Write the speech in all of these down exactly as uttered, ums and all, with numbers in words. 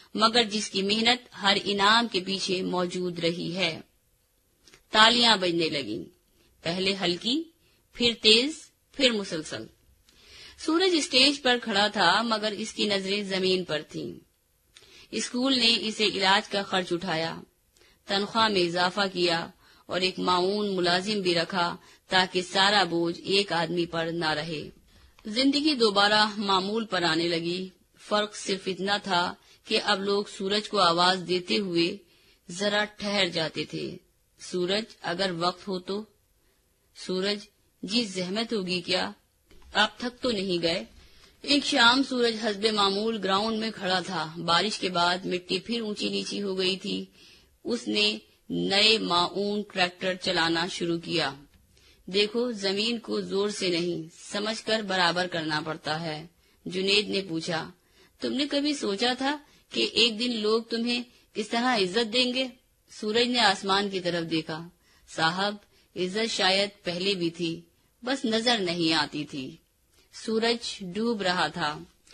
مگر جس کی محنت ہر انعام کے پیچھے موجود رہی ہے۔ تالیاں بجنے لگیں، پہلے ہلکی، پھر تیز، پھر مسلسل۔ سورج اسٹیج پر کھڑا تھا مگر اس کی نظریں زمین پر تھیں۔ اسکول نے اسے علاج کا خرچ اٹھایا، تنخواہ میں اضافہ کیا اور ایک معاون ملازم بھی رکھا تاکہ سارا بوجھ ایک آدمی پر نہ رہے۔ زندگی دوبارہ معمول پر آنے لگی۔ فرق صرف اتنا تھا کہ اب لوگ سورج کو آواز دیتے ہوئے ذرا ٹھہر جاتے تھے۔ سورج اگر وقت ہو تو؟ سورج جی زحمت ہوگی کیا؟ آپ تھک تو نہیں گئے؟ ایک شام سورج حسب معمول گراؤنڈ میں کھڑا تھا۔ بارش کے بعد مٹی پھر اونچی نیچی ہو گئی تھی۔ اس نے نئے معاون ٹریکٹر چلانا شروع کیا۔ دیکھو زمین کو زور سے نہیں سمجھ کر برابر کرنا پڑتا ہے۔ جنید نے پوچھا، تم نے کبھی سوچا تھا کہ ایک دن لوگ تمہیں کس طرح عزت دیں گے؟ سورج نے آسمان کی طرف دیکھا۔ صاحب عزت شاید پہلے بھی تھی، بس نظر نہیں آتی تھی۔ سورج ڈوب رہا تھا۔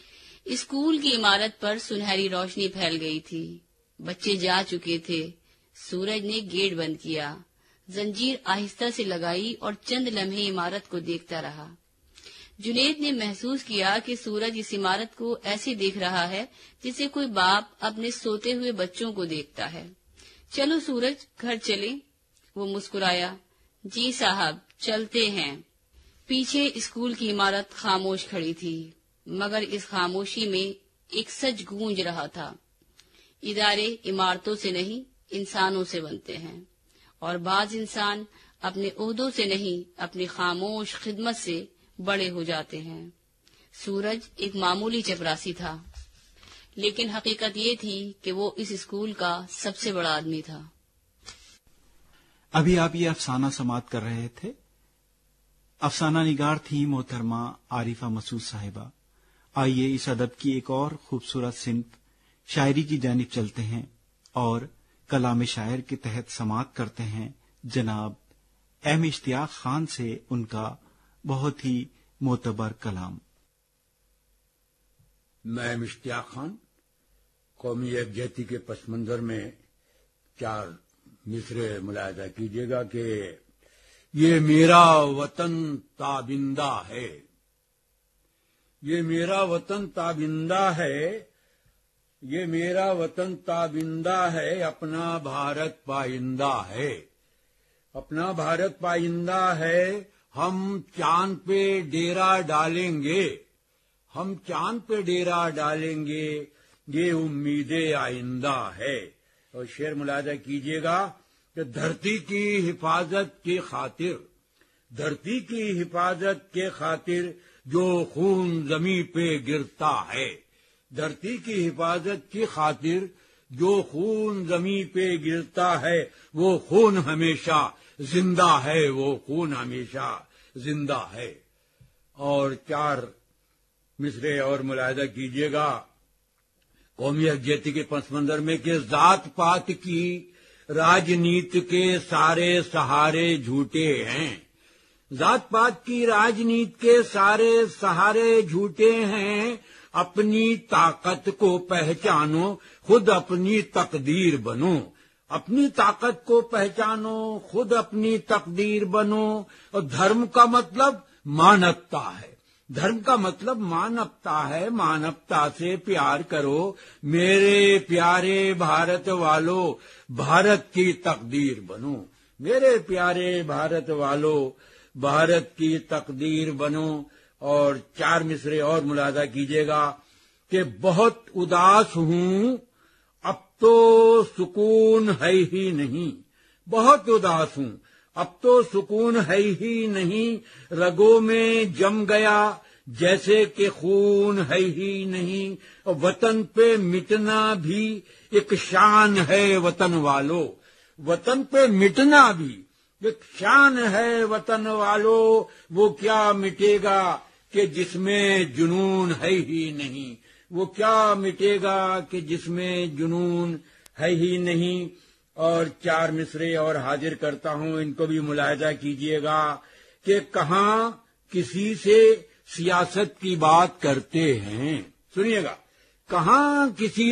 اسکول کی عمارت پر سنہری روشنی پھیل گئی تھی۔ بچے جا چکے تھے۔ سورج نے گیٹ بند کیا، زنجیر آہستہ سے لگائی اور چند لمحے عمارت کو دیکھتا رہا۔ جنید نے محسوس کیا کہ سورج اس عمارت کو ایسے دیکھ رہا ہے جسے کوئی باپ اپنے سوتے ہوئے بچوں کو دیکھتا ہے۔ چلو سورج گھر چلیں۔ وہ مسکرایا، جی صاحب چلتے ہیں۔ پیچھے اسکول کی عمارت خاموش کھڑی تھی، مگر اس خاموشی میں ایک سچ گونج رہا تھا۔ ادارے عمارتوں سے نہیں انسانوں سے بنتے ہیں، اور بعض انسان اپنے عہدوں سے نہیں اپنی خاموش خدمت سے بڑے ہو جاتے ہیں۔ سورج ایک معمولی چپراسی تھا، لیکن حقیقت یہ تھی کہ وہ اس اسکول کا سب سے بڑا آدمی تھا۔ ابھی آپ یہ افسانہ سماعت کر رہے تھے۔ افسانہ نگار تھی محترمہ عارفہ مسعود صاحبہ۔ آئیے اس ادب کی ایک اور خوبصورت صنف شاعری کی جانب چلتے ہیں اور کلام شاعر کے تحت سماعت کرتے ہیں جناب ایم اشتیاق خان سے ان کا بہت ہی معتبر کلام۔ میں ایم اشتیاق خان قومی یکجہتی کے پس منظر میں چار مصرے ملاحظہ کیجیے گا کہ یہ میرا وطن تابندہ ہے، یہ میرا وطن تابندہ ہے، یہ میرا وطن تابندہ ہے، اپنا بھارت پائندہ ہے، اپنا بھارت پائندہ ہے، ہم چاند پہ ڈیرا ڈالیں گے، ہم چاند پہ ڈیرا ڈالیں گے، یہ امید آئندہ ہے۔ اور شعر ملاحظہ کیجیے گا کہ دھرتی کی حفاظت کی خاطر، دھرتی کی حفاظت کے خاطر جو خون زمیں پہ گرتا ہے، دھرتی کی حفاظت کی خاطر جو خون زمیں پہ گرتا ہے، وہ خون ہمیشہ زندہ ہے، وہ خون ہمیشہ زندہ ہے۔ اور چار مصرے اور ملاحظہ کیجیے گا قومی یکجہتی کے پس منظر میں کہ ذات پات کی راجنیت کے سارے سہارے جھوٹے ہیں، ذات پات کی راجنیت کے سارے سہارے جھوٹے ہیں، اپنی طاقت کو پہچانو، خود اپنی تقدیر بنو، اپنی طاقت کو پہچانو، خود اپنی تقدیر بنو۔ اور دھرم کا مطلب مانوتا ہے، دھرم کا مطلب مانوتا ہے، مانوتا سے پیار کرو میرے پیارے بھارت والو، بھارت کی تقدیر بنو، میرے پیارے بھارت والو، بھارت کی تقدیر بنو۔ اور چار مصرے اور ملاحظہ کیجیے گا کہ بہت اداس ہوں اب تو سکون ہے ہی نہیں، بہت اداس ہوں اب تو سکون ہے ہی نہیں، رگوں میں جم گیا جیسے کہ خون ہے ہی نہیں، وطن پہ مٹنا بھی ایک شان ہے وطن والو، وطن پہ مٹنا بھی ایک شان ہے وطن والو، وہ کیا مٹے گا کہ جس میں جنون ہے ہی نہیں، وہ کیا مٹے گا کہ جس میں جنون ہے ہی نہیں۔ اور چار مصرے اور حاضر کرتا ہوں، ان کو بھی ملاحظہ کیجیے گا کہ کہاں کسی سے سیاست کی بات کرتے ہیں، سنیے گا، کہاں کسی